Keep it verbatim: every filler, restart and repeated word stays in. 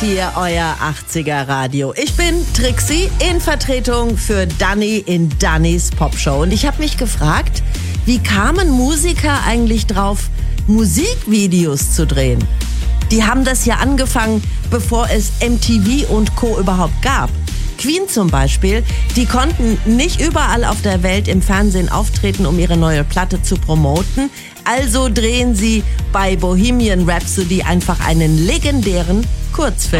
hier, euer achtziger Radio. Ich bin Trixie in Vertretung für Dani in Dannys Popshow. Und ich habe mich gefragt, wie kamen Musiker eigentlich drauf, Musikvideos zu drehen? Die haben das ja angefangen, bevor es M T V und Co. überhaupt gab. Queen zum Beispiel, die konnten nicht überall auf der Welt im Fernsehen auftreten, um ihre neue Platte zu promoten. Also drehen sie bei Bohemian Rhapsody einfach einen legendären Kurzfilm.